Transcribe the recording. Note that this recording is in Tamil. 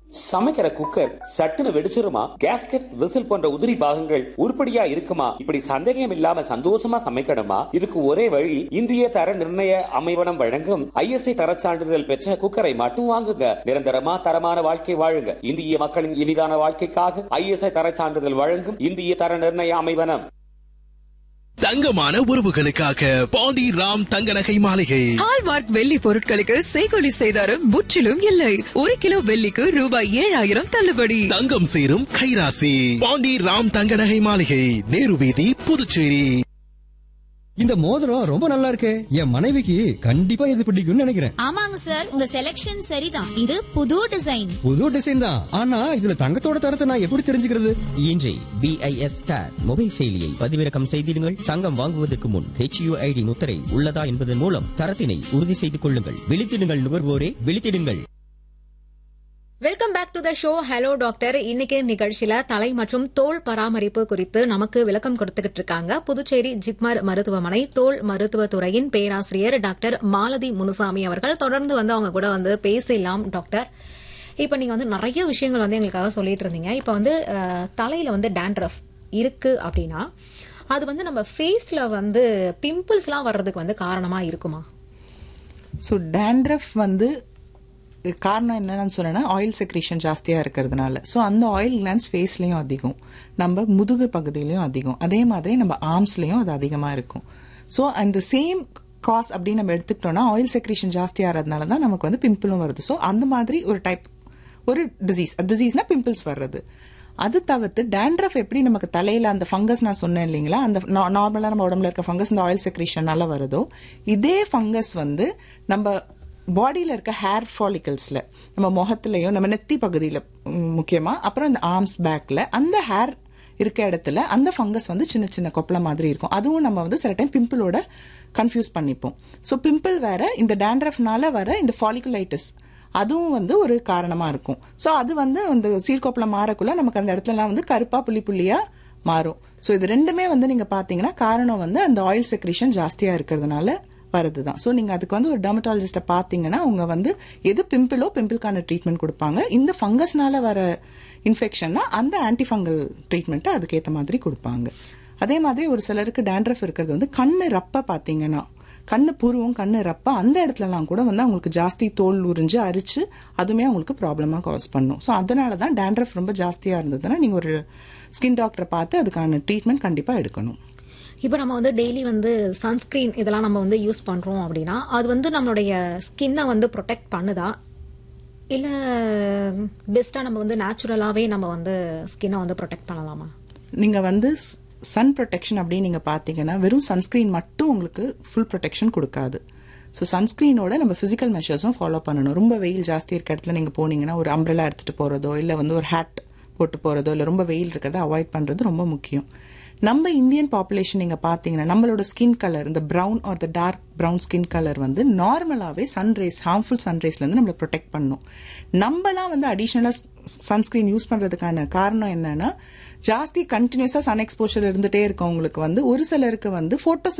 சமைக்கிற குக்கர் சட்டுன்னு வெடிச்சிருமா? கேஸ்கெட், விசில் போன்ற உதிரி பாகங்கள் உருப்படியா இருக்குமா? இப்படி சந்தேகம் இல்லாம சந்தோஷமா சமைக்கணுமா? இதுக்கு ஒரே வழி, இந்திய தர நிர்ணய அமைவனம் வழங்கும் ISI தரச் சான்றிதழ் பெற்ற குக்கரை மட்டும் வாங்குங்க. நிரந்தரமா தரமான வாழ்க்கை வாழுங்க. இந்திய மக்களின் இனிதான வாழ்க்கைக்காக ISI தரச் சான்றிதழ் வழங்கும் இந்திய தர நிர்ணய அமைவனம். தங்கமான உறவுகளுக்காக பாண்டி ராம் தங்க நகை மாளிகை. ஹால்மார்க் வெள்ளி பொருட்களுக்கு செய்கூலி சேதாரம் முற்றிலும் இல்லை. 1 கிலோ வெள்ளிக்கு ரூபாய் 7000 தள்ளுபடி. தங்கம் சேரும் கைராசி. பாண்டி ராம் தங்க நகை மாளிகை, நேரு வீதி, புதுச்சேரி. இந்த மோதிரம் ரொம்ப நல்லா இருக்கே, என் மனைவிக்கு கண்டிப்பா இது பிடிக்கும்னு நினைக்கிறேன். ஆமாங்க சார், உங்க செலக்ஷன் சரிதான். இது புது டிசைன். புது டிசைன் தான், ஆனா இதுல தங்கத்தோட தரத்தை நான் எப்படி தெரிஞ்சுக்கிறது? இன்றே BIS Tag மொபைல் செயலியை பதிவிறக்கம் செய்திடுங்கள். தங்கம் வாங்குவதற்கு முன் HUID முத்திரை உள்ளதா என்பதன் மூலம் தரத்தினை உறுதி செய்து கொள்ளுங்கள். விழித்திடுங்கள் நுகர்வோரே, விழித்திடுங்கள். Welcome back to the show. Hello doctor. இன்னைக்கு நிகழ்ச்சியில தலை மற்றும் தோல் பராமரிப்பு குறித்து நமக்கு விளக்கம் கொடுத்துக்கிட்டு இருக்காங்க புதுச்சேரி ஜிப்மர் மருத்துவமனை தோல் மருத்துவத்துறையின் பேராசிரியர் டாக்டர் மாலதி முனுசாமி அவர்கள். தொடர்ந்து அவங்க கூட பேசலாம் டாக்டர். இப்ப நீங்க நிறைய விஷயங்கள் எங்களுக்காக சொல்லிட்டு இருந்தீங்க. இப்ப தலையில டேண்ட்ரஃப் இருக்கு அப்படின்னா அது நம்ம ஃபேஸ்ல பிம்பிள்ஸ்லாம் வர்றதுக்கு காரணமா இருக்குமா? ஸோ டேண்ட்ரஃப் காரணம் என்னன்னு சொன்னா ஆயில் செக்ரீஷன் ஜாஸ்தியா இருக்கிறதுனால. ஸோ அந்த ஆயில் கிளான்ஸ் ஃபேஸ்லயும் அதிகம், நம்ம முதுகு பகுதியிலையும் அதிகம், அதே மாதிரி நம்ம ஆர்ம்ஸ்லயும் அது அதிகமா இருக்கும். ஸோ அந்த சேம் காஸ் அப்படின்னு நம்ம எடுத்துக்கிட்டோம்னா ஆயில் செக்ரீஷன் ஜாஸ்தியா ஆகிறதுனால தான் நமக்கு பிம்பிளும் வருது. ஸோ அந்த மாதிரி ஒரு டிசீஸ்னா பிம்பிள்ஸ் வர்றது. அது தவிர்த்து டேண்ட்ரஃப் எப்படி நமக்கு தலையில அந்த ஃபங்கஸ் நான் சொன்னேன் இல்லைங்களா, அந்த நார்மலா நம்ம உடம்புல இருக்க ஃபங்கஸ் இந்த ஆயில் செக்ரீஷனால வருதோ, இதே ஃபங்கஸ் நம்ம பாடியில இருக்க ஹேர் ஃபாலிகல்ஸ்ல, நம்ம முகத்திலையும் நம்ம நெத்தி பகுதியில முக்கியமா, அப்புறம் இந்த ஆர்ம்ஸ் பேக்ல அந்த ஹேர் இருக்க இடத்துல அந்த ஃபங்கஸ் சின்ன சின்ன கொப்பளம் மாதிரி இருக்கும். அதுவும் நம்ம சில டைம் பிம்பிளோட கன்ஃபியூஸ் பண்ணிப்போம். ஸோ பிம்பிள் வேற, இந்த டேண்ட்ரஃப்னால வர இந்த ஃபாலிகுலைட்டிஸ் அதுவும் ஒரு காரணமா இருக்கும். ஸோ அது இந்த சீர்கொப்பளம் மாறக்குள்ள நமக்கு அந்த இடத்துலலாம் கருப்பா புள்ளி புள்ளியா மாறும். ஸோ இது ரெண்டுமே நீங்க பாத்தீங்கன்னா காரணம் அந்த ஆயில் செக்ரீஷன் ஜாஸ்தியா இருக்கிறதுனால வருதுதான். ஸோ நீங்க அதுக்கு ஒரு டெர்மட்டாலஜிஸ்ட பாத்தீங்கன்னா அவங்க எது பிம்பிளோ பிம்பிள்கான ட்ரீட்மெண்ட் கொடுப்பாங்க. இந்த ஃபங்கஸ்னால வர இன்ஃபெக்ஷன்னா அந்த ஆன்டிஃபங்கல் ட்ரீட்மெண்ட்டை அதுக்கேற்ற மாதிரி கொடுப்பாங்க. அதே மாதிரி ஒரு சிலருக்கு டேண்ட்ரஃப் இருக்கிறது கண்ணு ரப்ப பாத்தீங்கன்னா, கண்ணு புருவம் கண்ணு ரப்ப அந்த இடத்துலலாம் கூட அவங்களுக்கு ஜாஸ்தி தோல் உறிஞ்சு அரிச்சு அதுவுமே அவங்களுக்கு ப்ராப்ளமா காஸ் பண்ணும். ஸோ அதனாலதான் டேண்ட்ரஃப் ரொம்ப ஜாஸ்தியா இருந்ததுன்னா நீங்க ஒரு ஸ்கின் டாக்டரை பார்த்து அதுக்கான ட்ரீட்மெண்ட் கண்டிப்பா எடுக்கணும். இப்போ நம்ம டெய்லி சன்ஸ்கிரீன் இதெல்லாம் நம்ம யூஸ் பண்றோம் அப்படின்னா அது நம்மளுடைய ஸ்கின்னை ப்ரொடெக்ட் பண்ணுதா, இல்ல பெஸ்டா நம்ம நேச்சுரலாவே நம்ம ஸ்கின்னை ப்ரொடெக்ட் பண்ணலாமா? நீங்க சன் ப்ரொடெக்ஷன் அப்படின்னு நீங்க பாத்தீங்கன்னா வெறும் சன்ஸ்கிரீன் மட்டும் உங்களுக்கு ஃபுல் ப்ரொடெக்ஷன் கொடுக்காது. ஸோ சன்ஸ்கிரீனோட நம்ம பிசிக்கல் மெஷர்ஸும் ஃபாலோ பண்ணணும். ரொம்ப வெயில் ஜாஸ்தி இருக்க இடத்துல நீங்க போனீங்கன்னா ஒரு அம்ப்ரெல்லா எடுத்துட்டு போறதோ, இல்ல ஒரு ஹேட் போட்டு போறதோ, இல்ல ரொம்ப வெயில் இருக்கிறத அவாய்ட் பண்றது ரொம்ப முக்கியம். நம்ம இந்தியன் பாப்புலேஷன் நீங்க பாத்தீங்கன்னா நம்மளோட ஸ்கின் கலர் இந்த brown R the dark brown skin colour நார்மலாவே சன்ரேஸ், ஹார்ம்ஃபுல் சன்ரேஸ்ல இருந்து நம்மள ப்ரொடெக்ட் பண்ணும். நம்மலாம் அடிஷனலா சன்ஸ்கிரீன் யூஸ் பண்றதுக்கான காரணம் என்னன்னா, ஜாஸ்தி கண்டினியூஸா சன் எக்ஸ்போஷர் இருந்துட்டே இருக்கவங்களுக்கு ஒரு சிலருக்கு போட்டோ